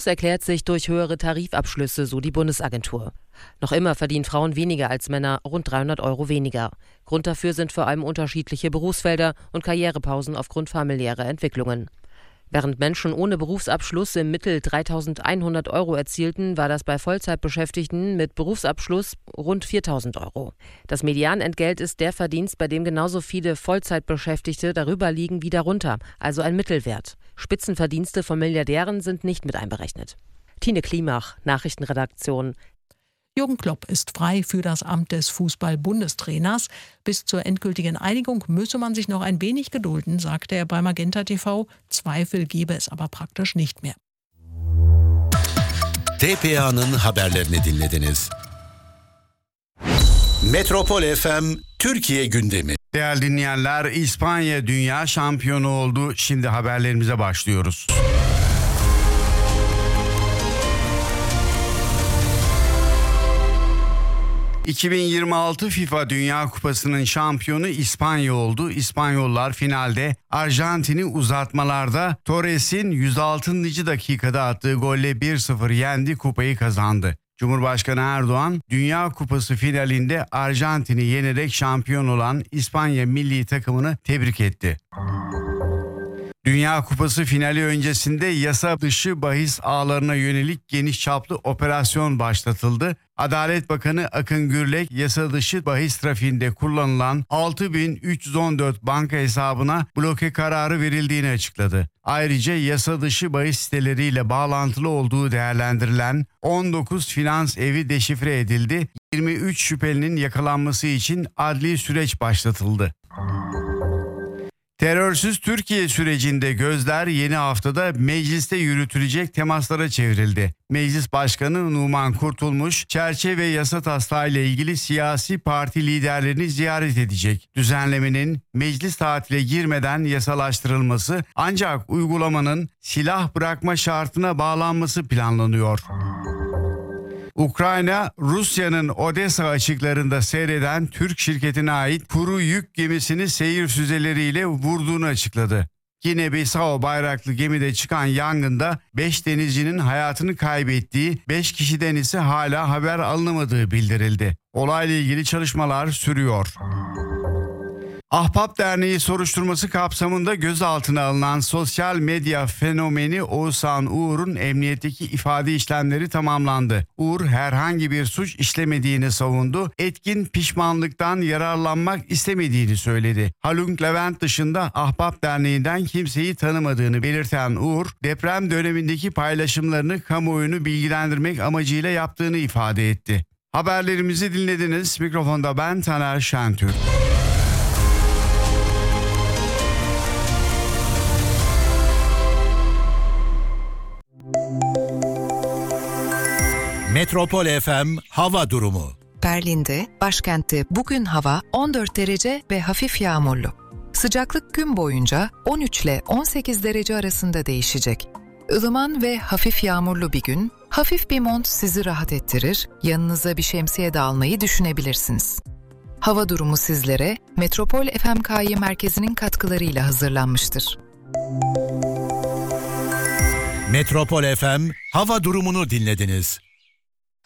erklärt sich durch höhere Tarifabschlüsse, so die Bundesagentur. Noch immer verdienen Frauen weniger als Männer, rund 300 € weniger. Grund dafür sind vor allem unterschiedliche Berufsfelder und Karrierepausen aufgrund familiärer Entwicklungen. Während Menschen ohne Berufsabschluss im Mittel 3.100 € erzielten, war das bei Vollzeitbeschäftigten mit Berufsabschluss rund 4.000 €. Das Medianentgelt ist der Verdienst, bei dem genauso viele Vollzeitbeschäftigte darüber liegen wie darunter, also ein Mittelwert. Spitzenverdienste von Milliardären sind nicht mit einberechnet. Tine Klimach, Nachrichtenredaktion. Jürgen Klopp ist frei für das Amt des Fußball-Bundestrainers. Bis zur endgültigen Einigung müsse man sich noch ein wenig gedulden, sagte er bei Magenta TV. Zweifel gebe es aber praktisch nicht mehr. TPA'nın haberlerini dinlediniz. Metropol FM Türkiye gündemi. Değerli dinleyenler, İspanya dünya şampiyonu oldu. Şimdi haberlerimize başlıyoruz. ...2026 FIFA Dünya Kupası'nın şampiyonu İspanya oldu. İspanyollar finalde Arjantin'i uzatmalarda Torres'in 106. dakikada attığı golle 1-0 yendi, kupayı kazandı. Cumhurbaşkanı Erdoğan, Dünya Kupası finalinde Arjantin'i yenerek şampiyon olan İspanya milli takımını tebrik etti. Dünya Kupası finali öncesinde yasa dışı bahis ağlarına yönelik geniş çaplı operasyon başlatıldı. Adalet Bakanı Akın Gürlek, yasa dışı bahis trafiğinde kullanılan 6.314 banka hesabına bloke kararı verildiğini açıkladı. Ayrıca yasa dışı bahis siteleriyle bağlantılı olduğu değerlendirilen 19 finans evi deşifre edildi. 23 şüphelinin yakalanması için adli süreç başlatıldı. Terörsüz Türkiye sürecinde gözler yeni haftada mecliste yürütülecek temaslara çevrildi. Meclis Başkanı Numan Kurtulmuş, çerçeve yasa taslağı ile ilgili siyasi parti liderlerini ziyaret edecek. Düzenlemenin meclis tatile girmeden yasalaştırılması, ancak uygulamanın silah bırakma şartına bağlanması planlanıyor. Ukrayna, Rusya'nın Odessa açıklarında seyreden Türk şirketine ait kuru yük gemisini seyir füzeleriyle vurduğunu açıkladı. Gine-Bissau bayraklı gemide çıkan yangında 5 denizcinin hayatını kaybettiği, 5 kişiden ise hala haber alınamadığı bildirildi. Olayla ilgili çalışmalar sürüyor. Ahbap Derneği soruşturması kapsamında gözaltına alınan sosyal medya fenomeni Oğuzhan Uğur'un emniyetteki ifade işlemleri tamamlandı. Uğur herhangi bir suç işlemediğini savundu, etkin pişmanlıktan yararlanmak istemediğini söyledi. Haluk Levent dışında Ahbap Derneği'nden kimseyi tanımadığını belirten Uğur, deprem dönemindeki paylaşımlarını kamuoyunu bilgilendirmek amacıyla yaptığını ifade etti. Haberlerimizi dinlediniz. Mikrofonda ben Taner Şentürk. Metropol FM hava durumu. Berlin'de, başkentte bugün hava 14 derece ve hafif yağmurlu. Sıcaklık gün boyunca 13 ile 18 derece arasında değişecek. Ilıman ve hafif yağmurlu bir gün, hafif bir mont sizi rahat ettirir, yanınıza bir şemsiye de almayı düşünebilirsiniz. Hava durumu sizlere Metropol FMK'yı merkezinin katkılarıyla hazırlanmıştır. Metropol FM hava durumunu dinlediniz.